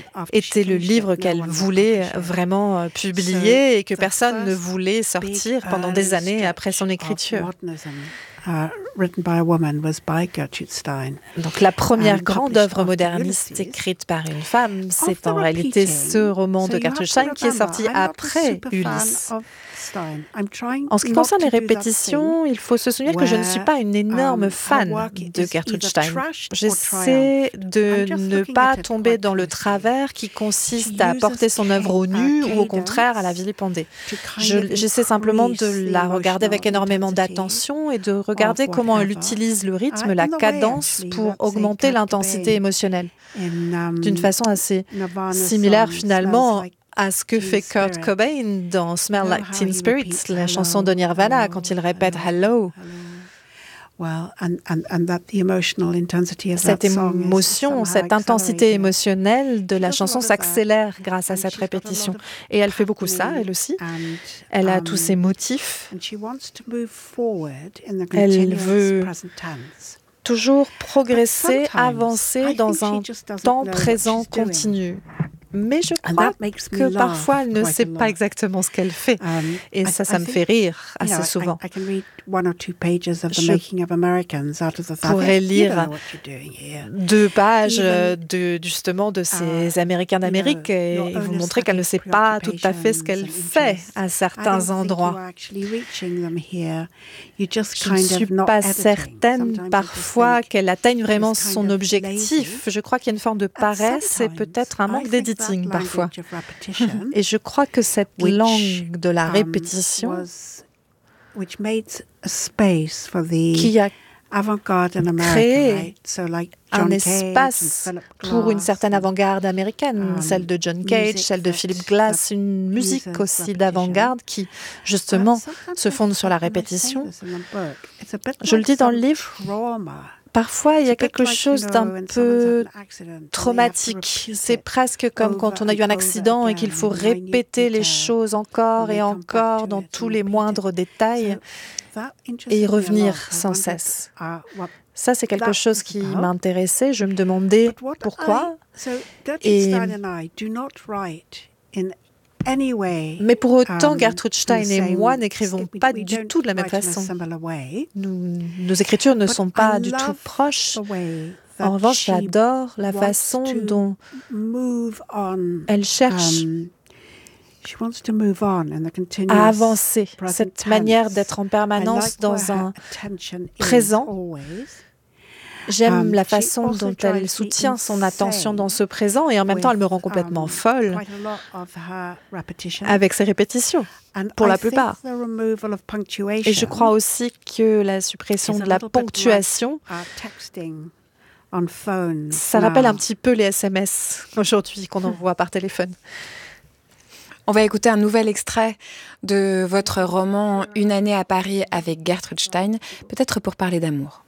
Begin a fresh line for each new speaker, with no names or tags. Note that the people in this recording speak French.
était le livre qu'elle voulait vraiment publier et que personne ne voulait sortir pendant des années après son écriture. Donc la première grande œuvre moderniste écrite par une femme, c'est en réalité ce roman de Gertrude Stein qui est sorti après Ulysse. En ce qui concerne les répétitions, il faut se souvenir que je ne suis pas une énorme fan de Gertrude Stein. J'essaie de ne pas tomber dans le travers qui consiste à porter son œuvre au nu ou au contraire à la vilipender. J'essaie simplement de la regarder avec énormément d'attention et de regarder comment elle utilise le rythme, la cadence pour augmenter l'intensité émotionnelle. D'une façon assez similaire finalement à ce que fait Kurt Cobain dans Smell Like Teen Spirit, la chanson de Nirvana, quand il répète « Hello ». Cette émotion, cette intensité émotionnelle de la chanson s'accélère grâce à cette répétition. Et elle fait beaucoup ça, elle aussi. Elle a tous ses motifs. Elle veut toujours progresser, avancer dans un temps présent continu. Mais je crois que parfois, elle ne sait pas exactement ce qu'elle fait. Et ça me fait rire assez souvent. Je pourrais lire 2 pages justement de ces Américains d'Amérique et vous montrer qu'elle ne sait pas tout à fait ce qu'elle fait à certains endroits. Je ne suis pas certaine parfois qu'elle atteigne vraiment son objectif. Je crois qu'il y a une forme de paresse et peut-être un manque d'éditing parfois. Et je crois que cette langue de la répétition qui a créé un espace pour une certaine avant-garde américaine, celle de John Cage, celle de Philip Glass, une musique aussi d'avant-garde qui, justement, se fonde sur la répétition. Je le dis dans le livre, parfois, il y a quelque chose d'un peu traumatique. C'est presque comme quand on a eu un accident et qu'il faut répéter les choses encore et encore dans tous les moindres détails et y revenir sans cesse. Ça, c'est quelque chose qui m'intéressait. Je me demandais pourquoi. Mais pour autant, Gertrude Stein et moi n'écrivons pas du tout de la même façon. Nos écritures ne sont pas du tout proches. En revanche, j'adore la façon dont elle cherche à avancer, cette manière d'être en permanence dans un présent. J'aime la façon dont elle soutient son attention dans ce présent et en même temps, elle me rend complètement folle avec ses répétitions, pour la plupart. Et je crois aussi que la suppression de la ponctuation, ça rappelle un petit peu les SMS aujourd'hui qu'on envoie par téléphone.
On va écouter un nouvel extrait de votre roman « Une année à Paris » avec Gertrude Stein, peut-être pour parler d'amour.